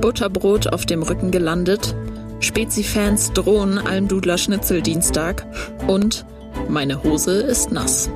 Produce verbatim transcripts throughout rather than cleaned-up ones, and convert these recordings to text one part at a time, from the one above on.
Butterbrot auf dem Rücken gelandet, Spezi-Fans drohen Almdudler Schnitzeldienstag und meine Hose ist nass.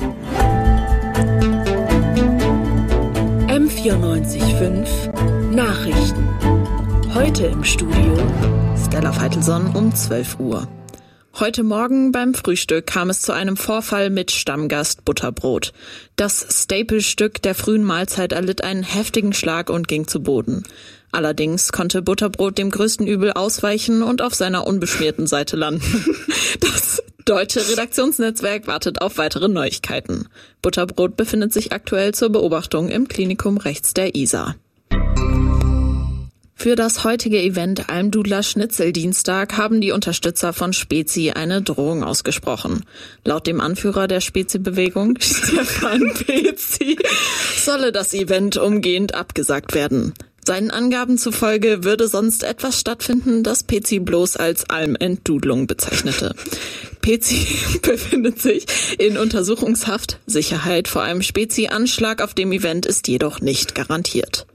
M vierundneunzig Komma fünf Nachrichten. Heute im Studio Stella Veitelson um zwölf Uhr. Heute Morgen beim Frühstück kam es zu einem Vorfall mit Stammgast Butterbrot. Das Staple-Stück der frühen Mahlzeit erlitt einen heftigen Schlag und ging zu Boden. Allerdings konnte Butterbrot dem größten Übel ausweichen und auf seiner unbeschmierten Seite landen. Das deutsche Redaktionsnetzwerk wartet auf weitere Neuigkeiten. Butterbrot befindet sich aktuell zur Beobachtung im Klinikum rechts der Isar. Für das heutige Event Almdudler Schnitzeldienstag haben die Unterstützer von Spezi eine Drohung ausgesprochen. Laut dem Anführer der Spezi-Bewegung, Stefan Pezi, solle das Event umgehend abgesagt werden. Seinen Angaben zufolge würde sonst etwas stattfinden, das Pezi bloß als Almentdudelung bezeichnete. Pezi befindet sich in Untersuchungshaft. Sicherheit vor einem Spezi-Anschlag auf dem Event ist jedoch nicht garantiert.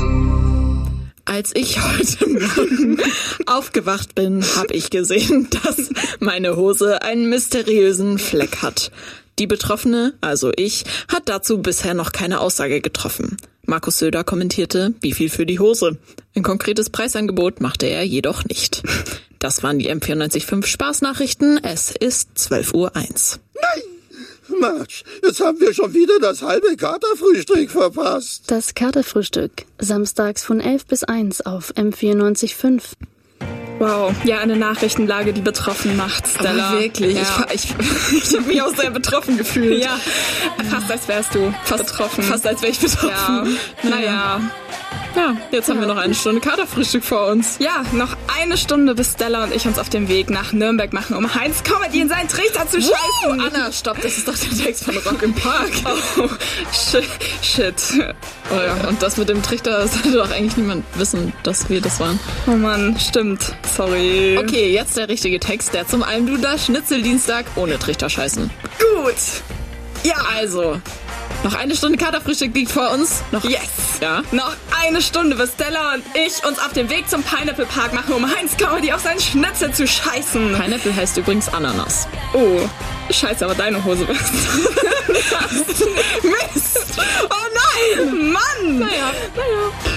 Als ich heute Morgen aufgewacht bin, habe ich gesehen, dass meine Hose einen mysteriösen Fleck hat. Die Betroffene, also ich, hat dazu bisher noch keine Aussage getroffen. Markus Söder kommentierte, wie viel für die Hose. Ein konkretes Preisangebot machte er jedoch nicht. Das waren die M vierundneunzig Komma fünf Spaßnachrichten. Es ist zwölf Uhr eins. Nein! Mensch, jetzt haben wir schon wieder das halbe Katerfrühstück verpasst. Das Katerfrühstück, samstags von elf bis eins auf M vierundneunzig Komma fünf. Wow, ja, eine Nachrichtenlage, die betroffen macht, Stella. Aber wirklich, ja. ich, ich, ich habe mich auch sehr betroffen gefühlt. Ja, fast als wärst du fast, betroffen. Fast als wäre ich betroffen. Ja. Naja. Ja, jetzt haben ja. wir noch eine Stunde Katerfrühstück vor uns. Ja, noch eine Stunde, bis Stella und ich uns auf den Weg nach Nürnberg machen, um Heinz Comedy in seinen Trichter zu scheißen. Wow, Anna, stopp, das ist doch der Text von Rock im Park. Oh, shit. shit. Oh ja, und das mit dem Trichter, sollte doch eigentlich niemand wissen, dass wir das waren. Oh Mann, stimmt. Sorry. Okay, jetzt der richtige Text, der zum Almdudler Schnitzeldienstag ohne Trichter scheißen. Gut. Ja, also... Noch eine Stunde Katerfrühstück liegt vor uns. Noch yes. Ja. Noch eine Stunde, bis Stella und ich uns auf den Weg zum Pineapple Park machen, um Heinz Comedy auf seinen Schnitzel zu scheißen. Pineapple heißt übrigens Ananas. Oh, scheiße, aber deine Hose ist. Mist. Oh nein. Mann. Naja, naja.